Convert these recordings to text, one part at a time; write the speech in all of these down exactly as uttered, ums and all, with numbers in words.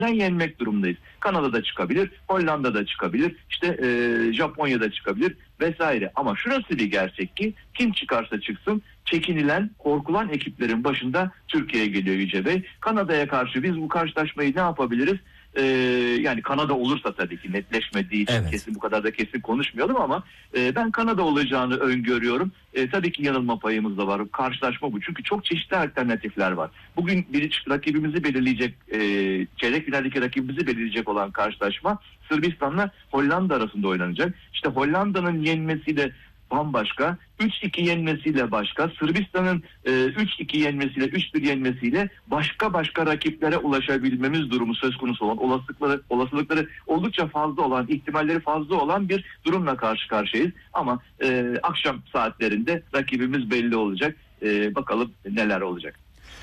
yenmek durumundayız. Kanada'da çıkabilir, Hollanda'da çıkabilir, işte e, Japonya'da çıkabilir vesaire. Ama şurası bir gerçek ki kim çıkarsa çıksın çekinilen, korkulan ekiplerin başında Türkiye geliyor Yüce Bey. Kanada'ya karşı biz bu karşılaşmayı ne yapabiliriz? Ee, yani Kanada olursa tabii ki netleşmediği için Evet. kesin bu kadar da kesin konuşmayalım ama e, ben Kanada olacağını öngörüyorum. E, tabii ki yanılma payımız da var. Karşılaşma bu. Çünkü çok çeşitli alternatifler var. Bugün bir rakibimizi belirleyecek, e, çeyrek finaldeki rakibimizi belirleyecek olan karşılaşma Sırbistan'la Hollanda arasında oynanacak. İşte Hollanda'nın yenmesiyle bambaşka, üç iki yenmesiyle başka, Sırbistan'ın e, üç iki yenmesiyle, üç bir yenmesiyle başka başka rakiplere ulaşabilmemiz durumu söz konusu olan, olasılıkları olasılıkları oldukça fazla olan, ihtimalleri fazla olan bir durumla karşı karşıyayız. Ama e, akşam saatlerinde rakibimiz belli olacak. E, bakalım neler olacak.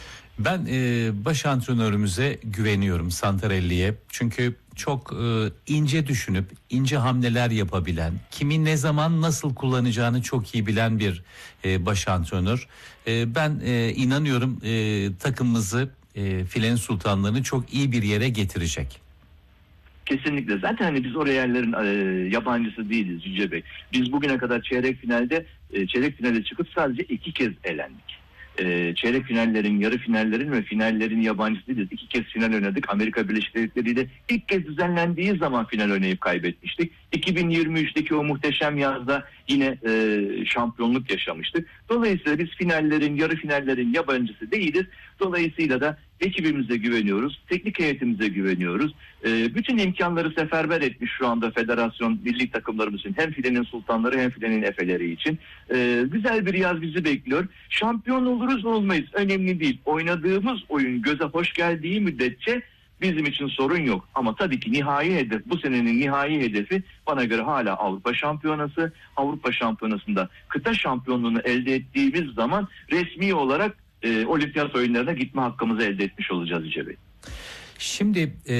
Ben e, baş antrenörümüze güveniyorum, Santarelli'ye. Çünkü çok e, ince düşünüp ince hamleler yapabilen, kimi ne zaman nasıl kullanacağını çok iyi bilen bir e, baş antrenör. E, ben e, inanıyorum e, takımımızı, e, Filenin Sultanlarını çok iyi bir yere getirecek. Kesinlikle. Zaten hani biz o yerlerin e, yabancısı değiliz Yüce Bey. Biz bugüne kadar çeyrek finalde e, çeyrek finale çıkıp sadece iki kez elendik. Ee, çeyrek finallerin, yarı finallerin ve finallerin yabancısı değiliz. İki kez final oynadık. Amerika Birleşik Devletleri ile ilk kez düzenlendiği zaman final oynayıp kaybetmiştik. iki bin yirmi üçteki o muhteşem yazda yine e, şampiyonluk yaşamıştık. Dolayısıyla biz finallerin, yarı finallerin yabancısı değiliz. Dolayısıyla da ekibimize güveniyoruz, teknik heyetimize güveniyoruz. E, bütün imkanları seferber etmiş şu anda federasyon milli takımlarımız için. Hem Filenin Sultanları hem Filenin Efeleri için. E, güzel bir yaz bizi bekliyor. Şampiyon oluruz olmayız önemli değil. Oynadığımız oyun göze hoş geldiği müddetçe bizim için sorun yok. Ama tabii ki nihai hedef, bu senenin nihai hedefi bana göre hala Avrupa Şampiyonası. Avrupa Şampiyonası'nda kıta şampiyonluğunu elde ettiğimiz zaman resmi olarak e, olimpiyat oyunlarına gitme hakkımızı elde etmiş olacağız Yüce Bey. Şimdi e,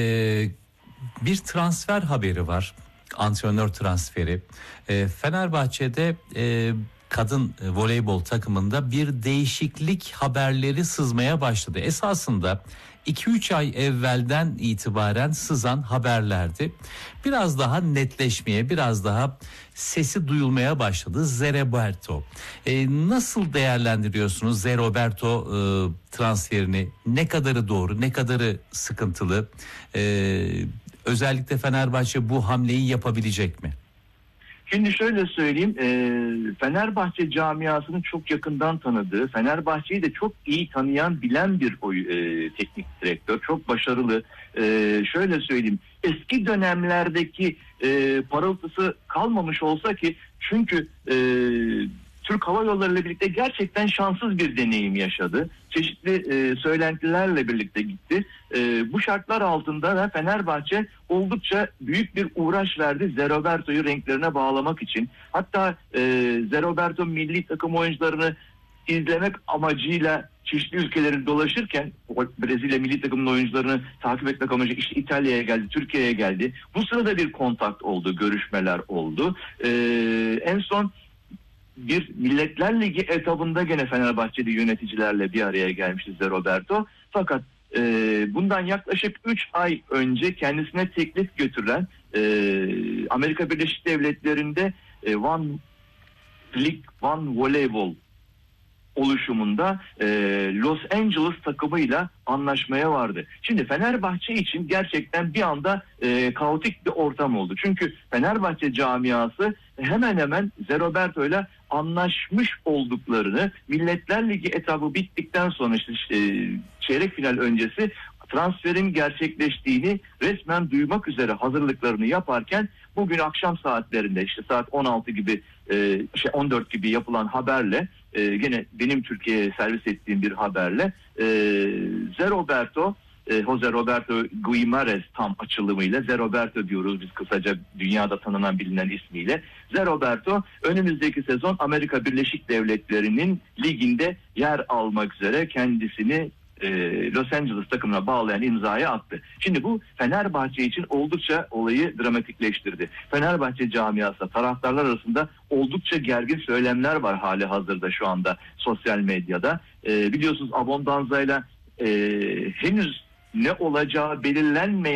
bir transfer haberi var. Antrenör transferi. E, Fenerbahçe'de e, kadın voleybol takımında bir değişiklik haberleri sızmaya başladı. Esasında iki üç ay evvelden itibaren sızan haberlerdi. Biraz daha netleşmeye, biraz daha sesi duyulmaya başladı. Zé Roberto. E, nasıl değerlendiriyorsunuz Zé Roberto e, transferini? Ne kadarı doğru, ne kadarı sıkıntılı? E, özellikle Fenerbahçe bu hamleyi yapabilecek mi? Şimdi şöyle söyleyeyim, e, Fenerbahçe camiasının çok yakından tanıdığı, Fenerbahçe'yi de çok iyi tanıyan, bilen bir oy, e, teknik direktör, çok başarılı. E, şöyle söyleyeyim, eski dönemlerdeki e, parıltısı kalmamış olsa ki, çünkü e, Türk Hava Yolları ile birlikte gerçekten şanssız bir deneyim yaşadı. Çeşitli e, söylentilerle birlikte gitti. E, bu şartlar altında da Fenerbahçe oldukça büyük bir uğraş verdi Zé Roberto'yu renklerine bağlamak için. Hatta e, Zé Roberto milli takım oyuncularını izlemek amacıyla çeşitli ülkeleri dolaşırken, Brezilya milli takımının oyuncularını takip etmek amacıyla işte İtalya'ya geldi, Türkiye'ye geldi. Bu sırada bir kontak oldu, görüşmeler oldu. E, en son bir Milletler Ligi etabında gene Fenerbahçeli yöneticilerle bir araya gelmişti Zé Roberto. Fakat e, bundan yaklaşık üç ay önce kendisine teklif götürülen e, Amerika Birleşik Devletleri'nde e, One League, One Voleybol oluşumunda e, Los Angeles takımıyla anlaşmaya vardı. Şimdi Fenerbahçe için gerçekten bir anda e, kaotik bir ortam oldu. Çünkü Fenerbahçe camiası hemen hemen Zé Roberto ile anlaşmış olduklarını, Milletler Ligi etabı bittikten sonra işte, işte çeyrek final öncesi transferin gerçekleştiğini resmen duymak üzere hazırlıklarını yaparken bugün akşam saatlerinde işte saat on altı gibi e, şey on dört gibi yapılan haberle e, gene benim Türkiye'ye servis ettiğim bir haberle e, Zé Roberto e, Jose Roberto Guimarães tam açılımıyla Zé Roberto diyoruz biz kısaca dünyada tanınan bilinen ismiyle. Zé Roberto önümüzdeki sezon Amerika Birleşik Devletleri'nin liginde yer almak üzere kendisini Los Angeles takımına bağlayan imzayı attı. Şimdi bu Fenerbahçe için oldukça olayı dramatikleştirdi. Fenerbahçe camiası, taraftarlar arasında oldukça gergin söylemler var hali hazırda şu anda sosyal medyada. E, biliyorsunuz Abondanza'yla e, henüz ne olacağı belirlenmeyen